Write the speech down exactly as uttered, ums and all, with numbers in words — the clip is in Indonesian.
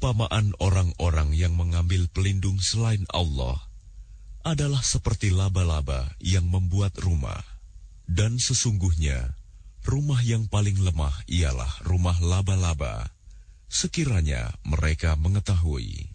Perumpamaan orang-orang yang mengambil pelindung selain Allah adalah seperti laba-laba yang membuat rumah. Dan sesungguhnya, rumah yang paling lemah ialah rumah laba-laba, sekiranya mereka mengetahui.